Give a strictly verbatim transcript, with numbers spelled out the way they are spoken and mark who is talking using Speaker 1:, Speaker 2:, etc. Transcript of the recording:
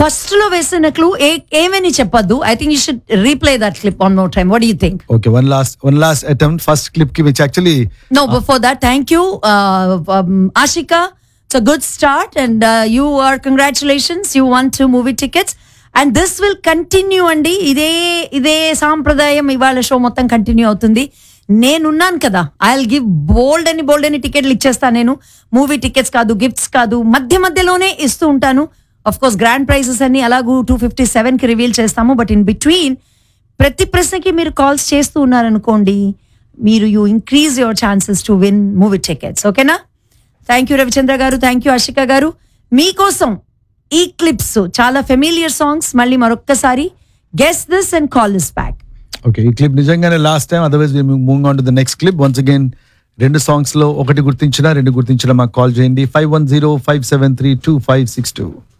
Speaker 1: First లో వేసిన clue ఏమని చెప్పొద్దు. I think you should replay that clip one more time. What do you think?
Speaker 2: Okay, one last one last attempt first clip కి which actually
Speaker 1: no before that thank you Ashika. It's a good start and you are congratulations, you want to movie tickets and this will continue అండి. ఇదే ఇదే సాంప్రదాయం ఇవాళ show మొత్తం continue అవుతుంది. నేనున్నాను కదా, ఐ విల్ గివ్ బోల్డ్ అని బోల్డ్ అని టికెట్లు ఇచ్చేస్తాను నేను. మూవీ టికెట్స్ కాదు, గిఫ్ట్స్ కాదు, మధ్య మధ్యలోనే ఇస్తూ ఉంటాను. అఫ్ కోర్స్ గ్రాండ్ ప్రైజెస్ అన్ని అలాగూ టూ ఫిఫ్టీ సెవెన్ కి రివీల్ చేస్తాము. బట్ ఇన్ బిట్వీన్ ప్రతి ప్రశ్నకి మీరు కాల్స్ చేస్తూ ఉన్నారనుకోండి, మీరు you increase your chances to win movie tickets. ఓకేనా? థ్యాంక్ యూ రవిచంద్ర గారు, థ్యాంక్ యూ ఆషిక గారు. మీకోసం ఈ క్లిప్స్ చాలా ఫెమిలియర్ సాంగ్స్. మళ్ళీ మరొక్కసారి guess this and call this back.
Speaker 2: Okay, ఈ క్లిప్ నిజంగానే last time, otherwise we moving on to the next clip. Once again రెండు సాంగ్స్ లో ఒకటి గుర్తించినా రెండు గుర్తించినా మాకు కాల్ చేయండి. Five one zero five seven three two five six two.